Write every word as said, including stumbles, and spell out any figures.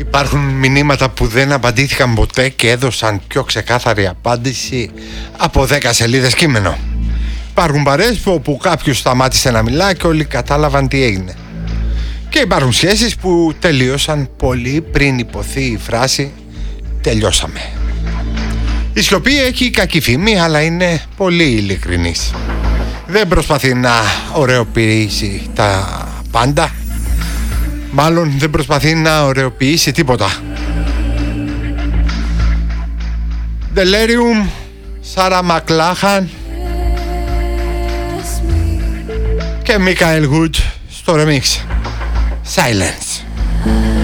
Υπάρχουν μηνύματα που δεν απαντήθηκαν ποτέ και έδωσαν πιο ξεκάθαρη απάντηση από δέκα σελίδες κείμενο. Υπάρχουν παρέες όπου κάποιος σταμάτησε να μιλά και όλοι κατάλαβαν τι έγινε. Και υπάρχουν σχέσεις που τελείωσαν πολύ πριν υποθεί η φράση «τελειώσαμε». Η σιωπή έχει κακή φήμη, αλλά είναι πολύ ειλικρινής. Δεν προσπαθεί να ωραιοποιήσει τα πάντα. Μάλλον δεν προσπαθεί να ωραιοποιήσει τίποτα. Delirium, Σάρα Μακλάχαν και Μίκαελ Γουτ στο remix Silence.